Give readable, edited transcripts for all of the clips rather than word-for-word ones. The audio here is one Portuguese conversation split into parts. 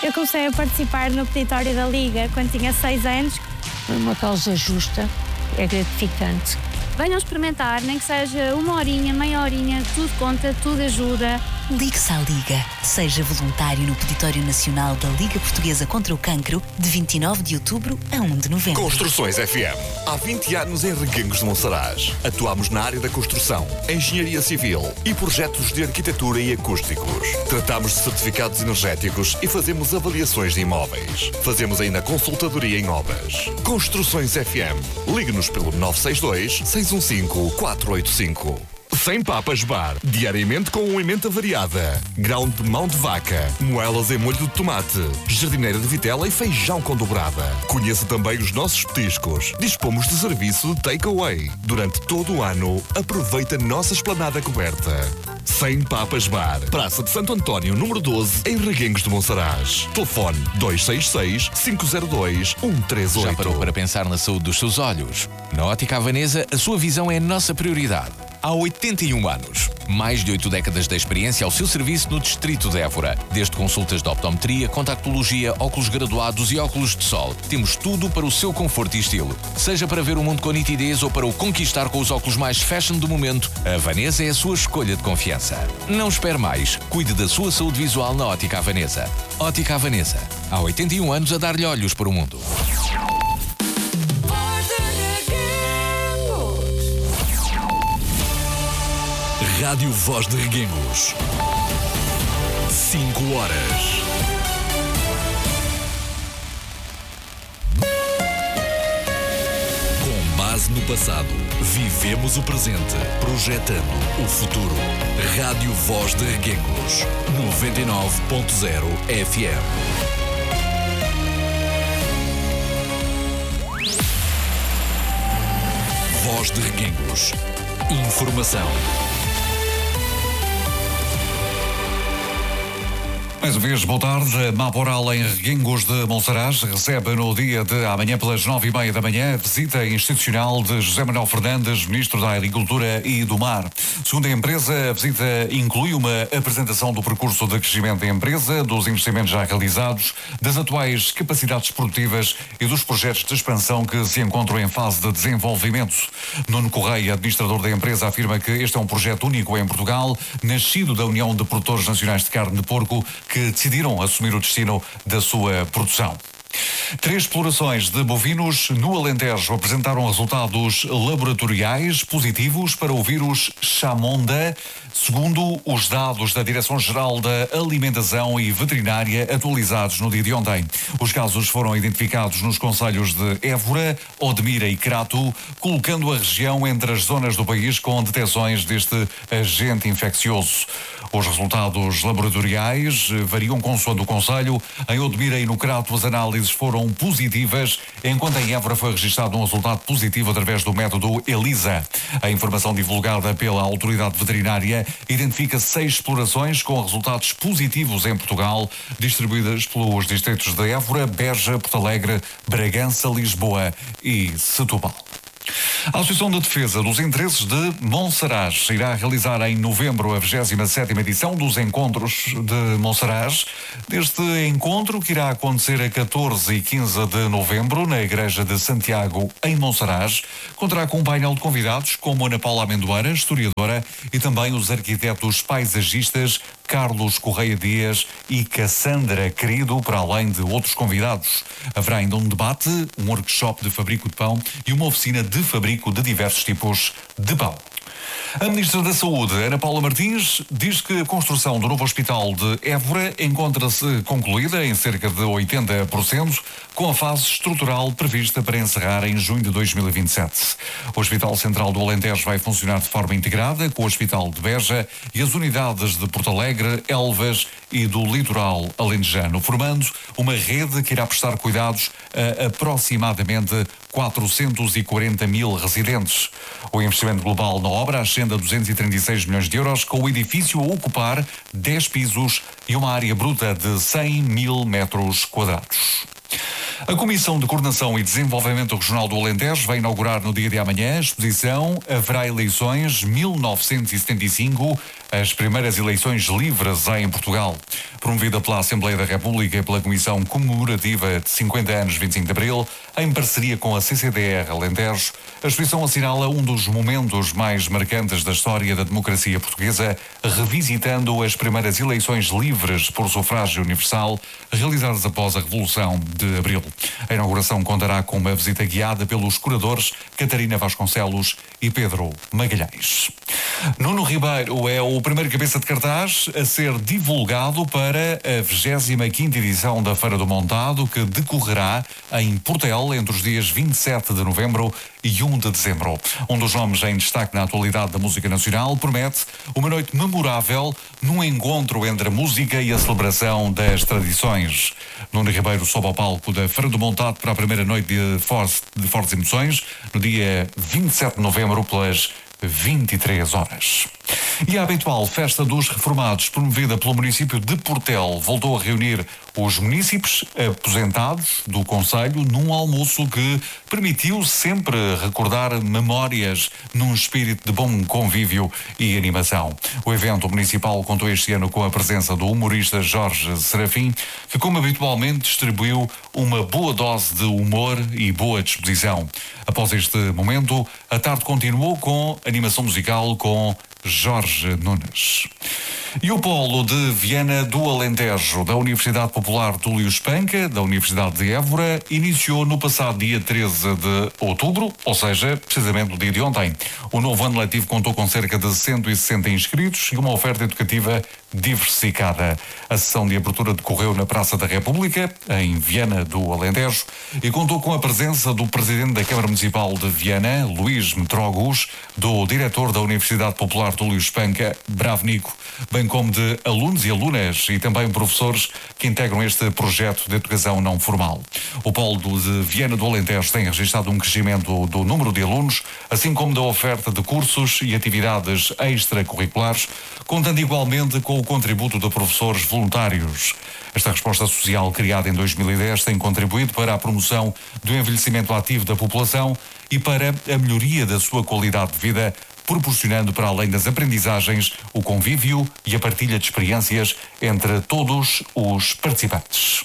Eu comecei a participar no petitório da Liga quando tinha 6 anos. Uma causa justa, é gratificante. Venham experimentar, nem que seja uma horinha, meia horinha, tudo conta, tudo ajuda. Ligue-se à Liga. Seja voluntário no Petitório Nacional da Liga Portuguesa contra o Cancro, de 29 de outubro a 1 de novembro. Construções FM. Há 20 anos em Reguengos de Monsaraz. Atuamos na área da construção, engenharia civil e projetos de arquitetura e acústicos. Tratamos de certificados energéticos e fazemos avaliações de imóveis. Fazemos ainda consultadoria em obras. Construções FM. Ligue-nos pelo 962-615-485. Sem Papas Bar, diariamente com uma emenda variada, grão de mão de vaca, moelas em molho de tomate, jardineira de vitela e feijão com dobrada. Conheça também os nossos petiscos. Dispomos de serviço de take-away. Durante todo o ano, aproveita a nossa esplanada coberta. Sem Papas Bar, Praça de Santo António, número 12, em Reguengos de Monsaraz. Telefone 266-502-138. Já parou para pensar na saúde dos seus olhos? Na Ótica Havanesa, a sua visão é a nossa prioridade. Há 81 anos. Mais de 8 décadas de experiência ao seu serviço no distrito de Évora. Desde consultas de optometria, contactologia, óculos graduados e óculos de sol. Temos tudo para o seu conforto e estilo. Seja para ver o mundo com nitidez ou para o conquistar com os óculos mais fashion do momento, a Havanesa é a sua escolha de confiança. Não espere mais. Cuide da sua saúde visual na Ótica Havanesa. Ótica Havanesa. Há 81 anos a dar-lhe olhos para o mundo. Rádio Voz de Reguengos. 5 horas. Com base no passado, vivemos o presente, projetando o futuro. Rádio Voz de Reguengos. 99.0 FM. Voz de Reguengos. Informação. Mais uma vez, boa tarde. A Maporal em Reguengos de Monsaraz recebe no dia de amanhã pelas 9h30 da manhã a visita institucional de José Manuel Fernandes, Ministro da Agricultura e do Mar. Segundo a empresa, a visita inclui uma apresentação do percurso de crescimento da empresa, dos investimentos já realizados, das atuais capacidades produtivas e dos projetos de expansão que se encontram em fase de desenvolvimento. Nuno Correia, administrador da empresa, afirma que este é um projeto único em Portugal, nascido da União de Produtores Nacionais de Carne de Porco, que decidiram assumir o destino da sua produção. 3 explorações de bovinos no Alentejo apresentaram resultados laboratoriais positivos para o vírus Chamonda, segundo os dados da Direção-Geral da Alimentação e Veterinária atualizados no dia de ontem. Os casos foram identificados nos concelhos de Évora, Odmira e Crato, colocando a região entre as zonas do país com detecções deste agente infeccioso. Os resultados laboratoriais variam consoante o concelho. Em Odmira e no Crato as análises foram positivas, enquanto em Évora foi registado um resultado positivo através do método ELISA. A informação divulgada pela autoridade veterinária identifica 6 explorações com resultados positivos em Portugal, distribuídas pelos distritos de Évora, Beja, Porto Alegre, Bragança, Lisboa e Setúbal. A Associação de Defesa dos Interesses de Monsaraz irá realizar em novembro a 27ª edição dos Encontros de Monsaraz. Deste encontro, que irá acontecer a 14 e 15 de novembro na Igreja de Santiago, em Monsaraz, contará com um painel de convidados como Ana Paula Amendoeira, historiadora, e também os arquitetos paisagistas Carlos Correia Dias e Cassandra Querido, para além de outros convidados. Haverá ainda um debate, um workshop de fabrico de pão e uma oficina de fabrico de diversos tipos de pão. A Ministra da Saúde, Ana Paula Martins, diz que a construção do novo hospital de Évora encontra-se concluída em cerca de 80%, com a fase estrutural prevista para encerrar em junho de 2027. O Hospital Central do Alentejo vai funcionar de forma integrada com o Hospital de Beja e as unidades de Porto Alegre, Elvas e do Litoral Alentejano, formando uma rede que irá prestar cuidados a aproximadamente 440 mil residentes. O investimento global na obra ascende a 236 milhões de euros, com o edifício a ocupar 10 pisos e uma área bruta de 100 mil metros quadrados. A Comissão de Coordenação e Desenvolvimento Regional do Alentejo vai inaugurar no dia de amanhã a exposição Haverá Eleições 1975, as primeiras eleições livres em Portugal. Promovida pela Assembleia da República e pela Comissão Comemorativa de 50 anos 25 de Abril, em parceria com a CCDR Alentejo, a exposição assinala um dos momentos mais marcantes da história da democracia portuguesa, revisitando as primeiras eleições livres por sufrágio universal, realizadas após a Revolução de Abril. A inauguração contará com uma visita guiada pelos curadores Catarina Vasconcelos e Pedro Magalhães. Nuno Ribeiro é o primeiro cabeça de cartaz a ser divulgado para a 25ª edição da Feira do Montado, que decorrerá em Portel entre os dias 27 de novembro e 1 de dezembro. Um dos nomes em destaque na atualidade da música nacional promete uma noite memorável num encontro entre a música e a celebração das tradições. Nuno Ribeiro sobe ao palco da Feira do Montado para a primeira noite de fortes emoções, no dia 27 de novembro, pelas 23 horas. E a habitual Festa dos Reformados, promovida pelo município de Portel, voltou a reunir os munícipes aposentados do concelho num almoço que permitiu sempre recordar memórias num espírito de bom convívio e animação. O evento municipal contou este ano com a presença do humorista Jorge Serafim, que, como habitualmente, distribuiu uma boa dose de humor e boa disposição. Após este momento, a tarde continuou com animação musical com Jorge Nunes. E o polo de Viana do Alentejo, da Universidade Popular Túlio Espanca, da Universidade de Évora, iniciou no passado dia 13 de outubro, ou seja, precisamente no dia de ontem. O novo ano letivo contou com cerca de 160 inscritos e uma oferta educativa diversificada. A sessão de abertura decorreu na Praça da República, em Viana do Alentejo, e contou com a presença do Presidente da Câmara Municipal de Viana, Luís Metrogus, do Diretor da Universidade Popular Túlio Espanca, Bravo Nico, bem como de alunos e alunas e também professores que integram este projeto de educação não formal. O polo de Viana do Alentejo tem registrado um crescimento do número de alunos, assim como da oferta de cursos e atividades extracurriculares, contando igualmente com o contributo de professores voluntários. Esta resposta social, criada em 2010, tem contribuído para a promoção do envelhecimento ativo da população e para a melhoria da sua qualidade de vida, proporcionando, para além das aprendizagens, o convívio e a partilha de experiências entre todos os participantes.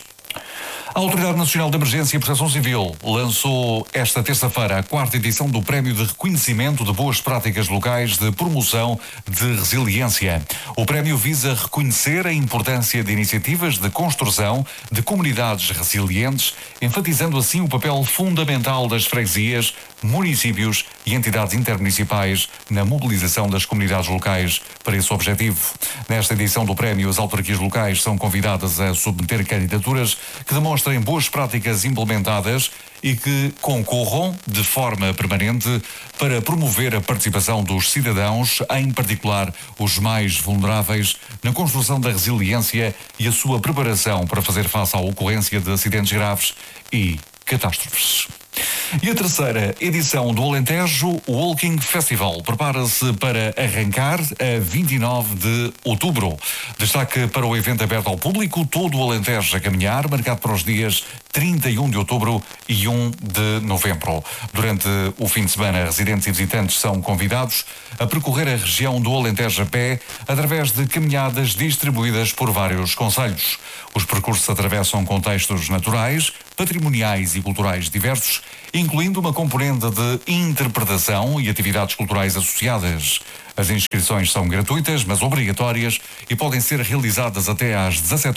A Autoridade Nacional de Emergência e Proteção Civil lançou esta terça-feira a 4ª edição do Prémio de Reconhecimento de Boas Práticas Locais de Promoção de Resiliência. O prémio visa reconhecer a importância de iniciativas de construção de comunidades resilientes, enfatizando assim o papel fundamental das freguesias, municípios e entidades intermunicipais na mobilização das comunidades locais para esse objetivo. Nesta edição do prémio, as autarquias locais são convidadas a submeter candidaturas que demonstrem boas práticas implementadas e que concorram de forma permanente para promover a participação dos cidadãos, em particular os mais vulneráveis, na construção da resiliência e a sua preparação para fazer face à ocorrência de acidentes graves e catástrofes. E a terceira edição do Alentejo Walking Festival prepara-se para arrancar a 29 de outubro. Destaque para o evento aberto ao público, todo o Alentejo a caminhar, marcado para os dias 31 de outubro e 1 de novembro. Durante o fim de semana, residentes e visitantes são convidados a percorrer a região do Alentejo a pé, através de caminhadas distribuídas por vários concelhos. Os percursos atravessam contextos naturais, patrimoniais e culturais diversos, incluindo uma componente de interpretação e atividades culturais associadas. As inscrições são gratuitas, mas obrigatórias, e podem ser realizadas até às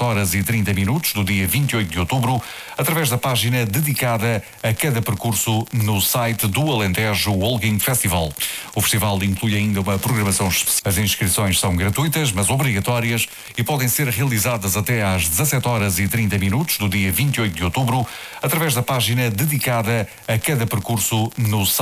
17h30 do dia 28 de outubro, através da página dedicada a cada percurso no site do Alentejo Walking Festival. O festival inclui ainda uma programação especial. As inscrições são gratuitas, mas obrigatórias, e podem ser realizadas até às 17h30 do dia 28 de outubro, através da página dedicada a cada percurso no site